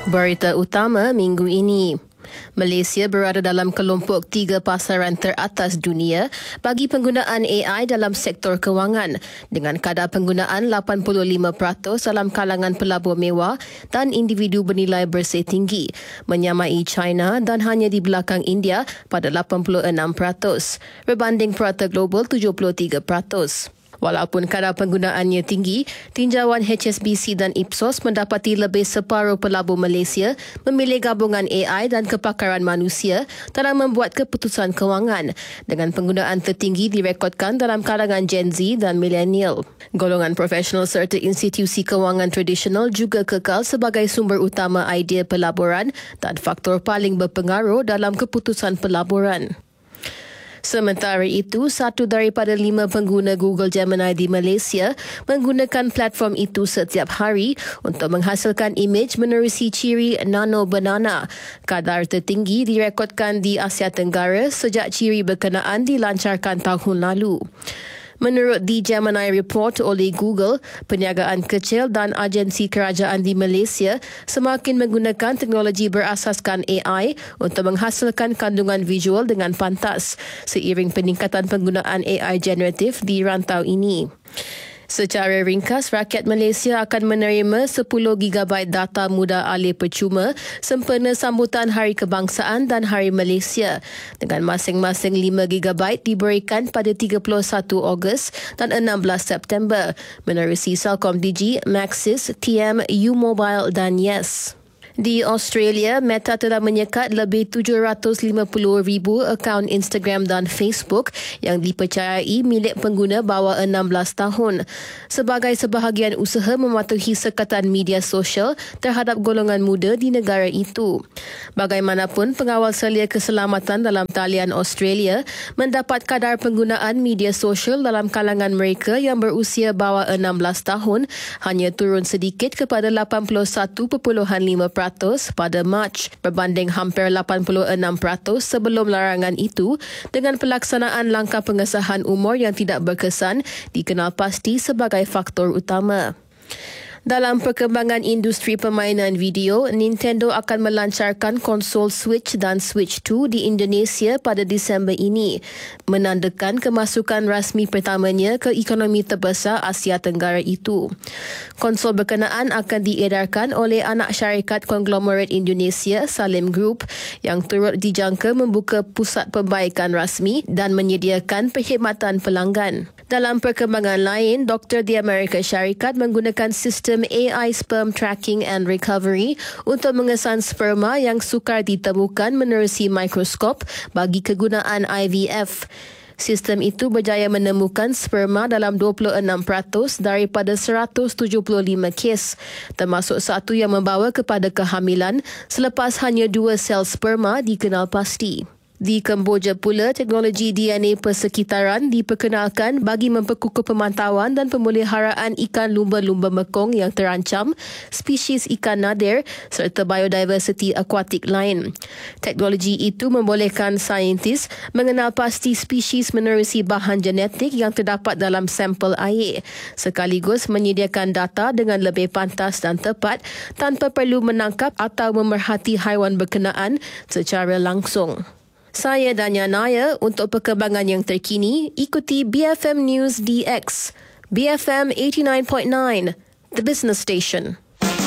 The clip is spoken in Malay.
Berita utama minggu ini. Malaysia berada dalam kelompok 3 pasaran teratas dunia bagi penggunaan AI dalam sektor kewangan dengan kadar penggunaan 85% dalam kalangan pelabur mewah dan individu bernilai bersih tinggi, menyamai China dan hanya di belakang India pada 86% berbanding purata global 73%. Walaupun kadar penggunaannya tinggi, tinjauan HSBC dan Ipsos mendapati lebih separuh pelabur Malaysia memilih gabungan AI dan kepakaran manusia dalam membuat keputusan kewangan dengan penggunaan tertinggi direkodkan dalam kalangan Gen Z dan milenial. Golongan profesional serta institusi kewangan tradisional juga kekal sebagai sumber utama idea pelaburan dan faktor paling berpengaruh dalam keputusan pelaburan. Sementara itu, 1 daripada 5 pengguna Google Gemini di Malaysia menggunakan platform itu setiap hari untuk menghasilkan imej menerusi ciri Nano Banana. Kadar tertinggi direkodkan di Asia Tenggara sejak ciri berkenaan dilancarkan tahun lalu. Menurut The Gemini Report oleh Google, perniagaan kecil dan agensi kerajaan di Malaysia semakin menggunakan teknologi berasaskan AI untuk menghasilkan kandungan visual dengan pantas seiring peningkatan penggunaan AI generatif di rantau ini. Secara ringkas, rakyat Malaysia akan menerima 10 GB data mudah alih percuma sempena sambutan Hari Kebangsaan dan Hari Malaysia dengan masing-masing 5 GB diberikan pada 31 Ogos dan 16 September menerusi Celcom-Digi, Maxis, TM, U-Mobile dan Yes. Di Australia, Meta telah menyekat lebih 750,000 akaun Instagram dan Facebook yang dipercayai milik pengguna bawah 16 tahun sebagai sebahagian usaha mematuhi sekatan media sosial terhadap golongan muda di negara itu. Bagaimanapun, pengawal selia keselamatan dalam talian Australia mendapat kadar penggunaan media sosial dalam kalangan mereka yang berusia bawah 16 tahun hanya turun sedikit kepada 81.5% pada Mac berbanding hampir 86% sebelum larangan itu dengan pelaksanaan langkah pengesahan umur yang tidak berkesan dikenal pasti sebagai faktor utama. Dalam perkembangan industri permainan video, Nintendo akan melancarkan konsol Switch dan Switch 2 di Indonesia pada Disember ini, menandakan kemasukan rasmi pertamanya ke ekonomi terbesar Asia Tenggara itu. Konsol berkenaan akan diedarkan oleh anak syarikat konglomerat Indonesia, Salim Group, yang turut dijangka membuka pusat perbaikan rasmi dan menyediakan perkhidmatan pelanggan. Dalam perkembangan lain, Dr. di Amerika Syarikat menggunakan sistem AI sperm tracking and recovery untuk mengesan sperma yang sukar ditemukan menerusi mikroskop bagi kegunaan IVF. Sistem itu berjaya menemukan sperma dalam 26% daripada 175 kes, termasuk satu yang membawa kepada kehamilan selepas hanya 2 sel sperma dikenal pasti. Di Kemboja pula, teknologi DNA persekitaran diperkenalkan bagi memperkukuh pemantauan dan pemeliharaan ikan lumba-lumba mekong yang terancam, spesies ikan nadir serta biodiversiti akuatik lain. Teknologi itu membolehkan saintis mengenal pasti spesies menerusi bahan genetik yang terdapat dalam sampel air, sekaligus menyediakan data dengan lebih pantas dan tepat tanpa perlu menangkap atau memerhati haiwan berkenaan secara langsung. Saya Danya Naya. Untuk perkembangan yang terkini, ikuti BFM News DX, BFM 89.9, The Business Station.